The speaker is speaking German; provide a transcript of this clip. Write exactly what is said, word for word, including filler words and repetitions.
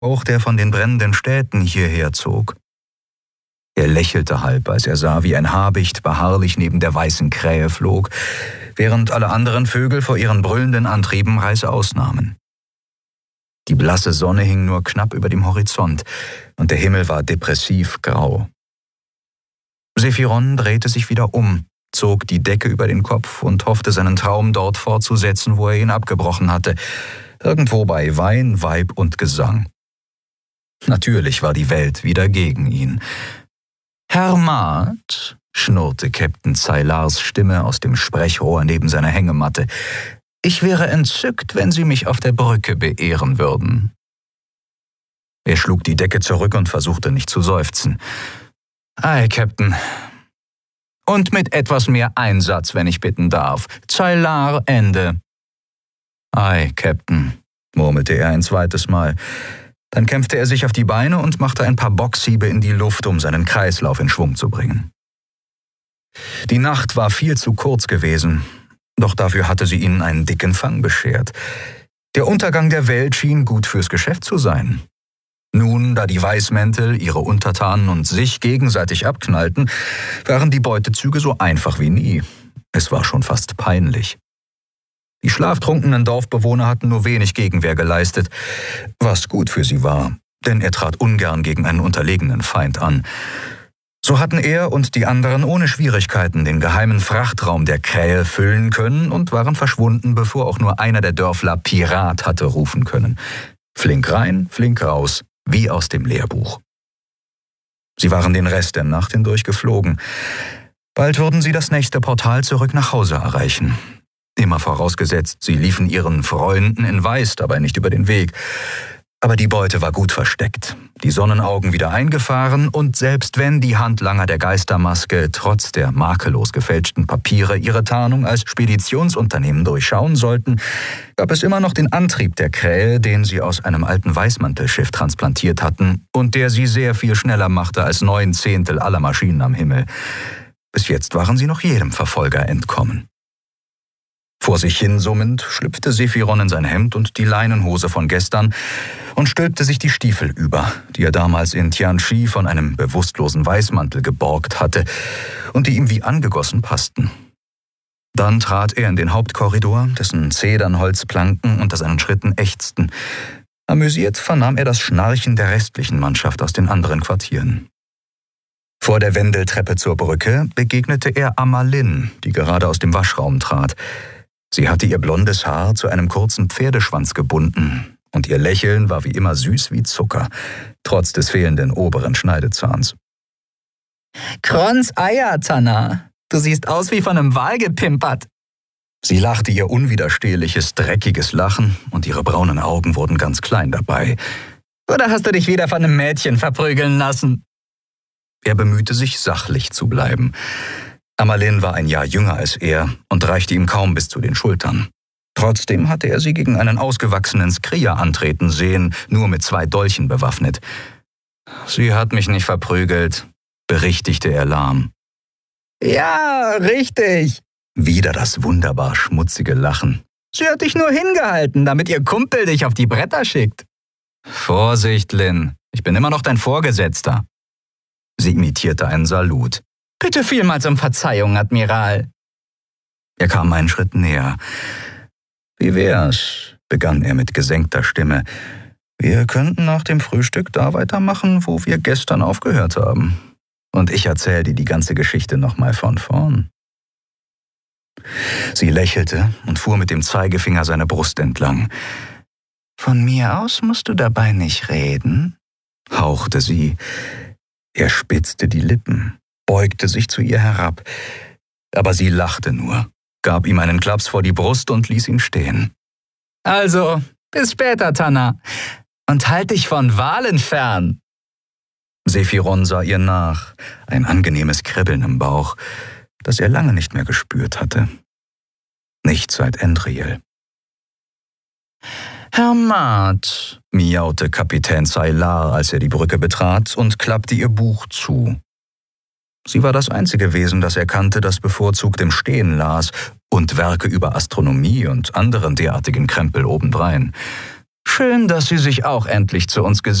Auch der von den brennenden Städten hierher zog. Er lächelte halb, als er sah, wie ein Habicht beharrlich neben der weißen Krähe flog, während alle anderen Vögel vor ihren brüllenden Antrieben reißaus nahmen. Die blasse Sonne hing nur knapp über dem Horizont, und der Himmel war depressiv grau. Sephiron drehte sich wieder um, zog die Decke über den Kopf und hoffte, seinen Traum dort fortzusetzen, wo er ihn abgebrochen hatte, irgendwo bei Wein, Weib und Gesang. Natürlich war die Welt wieder gegen ihn. »Herr Maat«, schnurrte Captain Sailars Stimme aus dem Sprechrohr neben seiner Hängematte, »ich wäre entzückt, wenn Sie mich auf der Brücke beehren würden.« Er schlug die Decke zurück und versuchte nicht zu seufzen. »Ei, Captain. Und mit etwas mehr Einsatz, wenn ich bitten darf. Zailar, Ende.« »Ei, Captain«, murmelte er ein zweites Mal. Dann kämpfte er sich auf die Beine und machte ein paar Boxhiebe in die Luft, um seinen Kreislauf in Schwung zu bringen. Die Nacht war viel zu kurz gewesen, doch dafür hatte sie ihnen einen dicken Fang beschert. Der Untergang der Welt schien gut fürs Geschäft zu sein. Nun, da die Weißmäntel, ihre Untertanen und sich gegenseitig abknallten, waren die Beutezüge so einfach wie nie. Es war schon fast peinlich. Die schlaftrunkenen Dorfbewohner hatten nur wenig Gegenwehr geleistet, was gut für sie war, denn er trat ungern gegen einen unterlegenen Feind an. So hatten er und die anderen ohne Schwierigkeiten den geheimen Frachtraum der Krähe füllen können und waren verschwunden, bevor auch nur einer der Dörfler Pirat hatte rufen können. Flink rein, flink raus, wie aus dem Lehrbuch. Sie waren den Rest der Nacht hindurch geflogen. Bald würden sie das nächste Portal zurück nach Hause erreichen. Immer vorausgesetzt, sie liefen ihren Freunden in Weiß dabei nicht über den Weg. Aber die Beute war gut versteckt, die Sonnenaugen wieder eingefahren und selbst wenn die Handlanger der Geistermaske trotz der makellos gefälschten Papiere ihre Tarnung als Speditionsunternehmen durchschauen sollten, gab es immer noch den Antrieb der Krähe, den sie aus einem alten Weißmantelschiff transplantiert hatten und der sie sehr viel schneller machte als neun Zehntel aller Maschinen am Himmel. Bis jetzt waren sie noch jedem Verfolger entkommen. Vor sich hin summend schlüpfte Sephiron in sein Hemd und die Leinenhose von gestern und stülpte sich die Stiefel über, die er damals in Tianchi von einem bewusstlosen Weißmantel geborgt hatte und die ihm wie angegossen passten. Dann trat er in den Hauptkorridor, dessen Zedernholzplanken unter seinen Schritten ächzten. Amüsiert vernahm er das Schnarchen der restlichen Mannschaft aus den anderen Quartieren. Vor der Wendeltreppe zur Brücke begegnete er Amalin, die gerade aus dem Waschraum trat. Sie hatte ihr blondes Haar zu einem kurzen Pferdeschwanz gebunden und ihr Lächeln war wie immer süß wie Zucker, trotz des fehlenden oberen Schneidezahns. »Krons Eier, Tana, du siehst aus wie von einem Wal gepimpert.« Sie lachte ihr unwiderstehliches, dreckiges Lachen und ihre braunen Augen wurden ganz klein dabei. »Oder hast du dich wieder von einem Mädchen verprügeln lassen?« Er bemühte sich, sachlich zu bleiben. Amalin war ein Jahr jünger als er und reichte ihm kaum bis zu den Schultern. Trotzdem hatte er sie gegen einen ausgewachsenen Skrier antreten sehen, nur mit zwei Dolchen bewaffnet. »Sie hat mich nicht verprügelt«, berichtigte er lahm. »Ja, richtig«, wieder das wunderbar schmutzige Lachen. »Sie hat dich nur hingehalten, damit ihr Kumpel dich auf die Bretter schickt.« »Vorsicht, Lin, ich bin immer noch dein Vorgesetzter.« Sie imitierte einen Salut. »Bitte vielmals um Verzeihung, Admiral.« Er kam einen Schritt näher. »Wie wär's?«, begann er mit gesenkter Stimme. »Wir könnten nach dem Frühstück da weitermachen, wo wir gestern aufgehört haben. Und ich erzähle dir die ganze Geschichte nochmal von vorn.« Sie lächelte und fuhr mit dem Zeigefinger seine Brust entlang. »Von mir aus musst du dabei nicht reden«, hauchte sie. Er spitzte die Lippen, beugte sich zu ihr herab. Aber sie lachte nur, gab ihm einen Klaps vor die Brust und ließ ihn stehen. »Also, bis später, Tana. Und halt dich von Walen fern.« Sephiron sah ihr nach, ein angenehmes Kribbeln im Bauch, das er lange nicht mehr gespürt hatte. Nicht seit Endriel. »Herr Maat«, miaute Kapitän Sailar, als er die Brücke betrat und klappte ihr Buch zu. Sie war das einzige Wesen, das er kannte, das bevorzugt im Stehen las und Werke über Astronomie und anderen derartigen Krempel obendrein. Schön, dass Sie sich auch endlich zu uns